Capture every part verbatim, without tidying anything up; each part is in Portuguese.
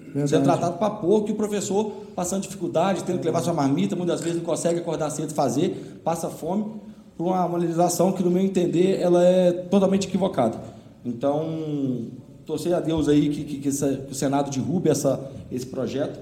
Verdade. Sendo tratado para pouco, e o professor passando dificuldade, tendo que levar sua marmita, muitas vezes não consegue acordar cedo e fazer, passa fome, por uma, uma legislação que, no meu entender, ela é totalmente equivocada. Então, torcer a Deus aí que, que, que, essa, que o Senado derrube essa, esse projeto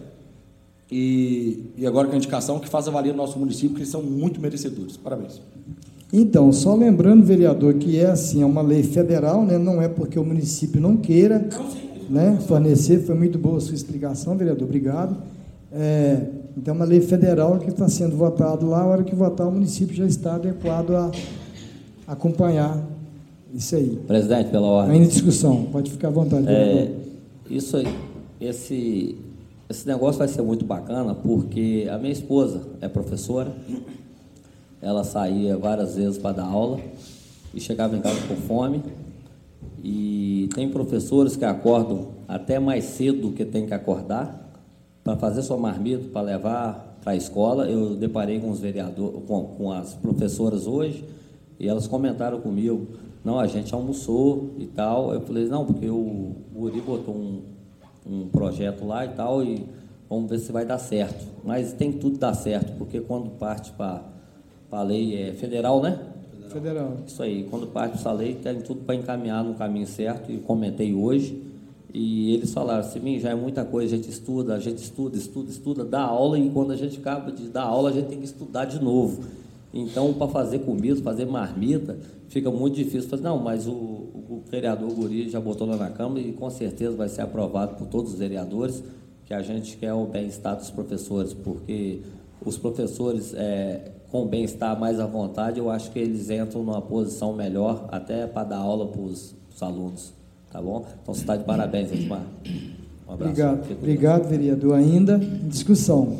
e, e agora com a indicação que faça valer o nosso município, que eles são muito merecedores. Parabéns. Então, só lembrando, vereador, que é assim, é uma lei federal, né? Não é porque o município não queira, né, fornecer. Foi muito boa a sua explicação, vereador, obrigado. É, então, é uma lei federal que está sendo votado lá, a hora que votar o município já está adequado a acompanhar isso aí. Presidente, pela ordem. Ainda em discussão, pode ficar à vontade, vereador. É, isso aí, esse, esse negócio vai ser muito bacana, porque a minha esposa é professora, ela saía várias vezes para dar aula e chegava em casa com fome, e tem professores que acordam até mais cedo do que tem que acordar para fazer sua marmita, para levar para a escola. Eu deparei com os vereadores, com, com as professoras hoje, e elas comentaram comigo: não, a gente almoçou e tal. Eu falei: não, porque o Guri botou um, um projeto lá e tal, e vamos ver se vai dar certo. Mas tem que tudo dar certo, porque quando parte para a lei é federal, né? Federal. Isso aí, quando parte para essa lei, tem tudo para encaminhar no caminho certo, e comentei hoje, e eles falaram assim: mim, já é muita coisa, a gente estuda, a gente estuda, estuda, estuda, dá aula, e quando a gente acaba de dar aula, a gente tem que estudar de novo. Então, para fazer comida, fazer marmita, fica muito difícil. Falei: não, mas o, o vereador Guri já botou lá na Câmara e com certeza vai ser aprovado por todos os vereadores, que a gente quer o bem-estar dos professores, porque os professores, é, com o bem-estar mais à vontade, eu acho que eles entram numa posição melhor até para dar aula para os alunos, tá bom? Então, você está de parabéns, Edmar. Um abraço. Obrigado, obrigado, vereador. Ainda em discussão.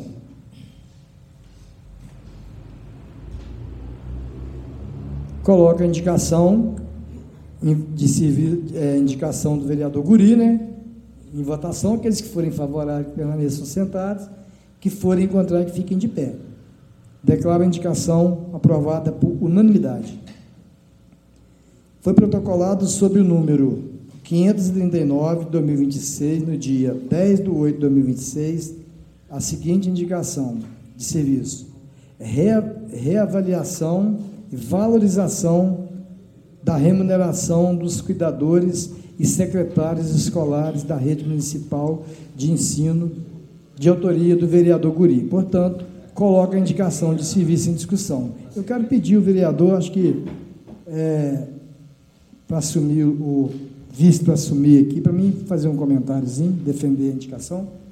Coloca a indicação de serviço, é, indicação do vereador Guri, né? Em votação, aqueles que forem favoráveis permaneçam sentados, que forem contrários que fiquem de pé. Declaro a indicação aprovada por unanimidade. Foi protocolado sob o número quinhentos e trinta e nove de dois mil e vinte e seis, no dia dez de oito de dois mil e vinte e seis, a seguinte indicação de serviço: Rea, reavaliação e valorização da remuneração dos cuidadores e secretários escolares da rede municipal de ensino, de autoria do vereador Guri. Portanto, coloca a indicação de serviço em discussão. Eu quero pedir ao vereador, acho que, é, para assumir, o vice para assumir aqui, para mim fazer um comentáriozinho, defender a indicação.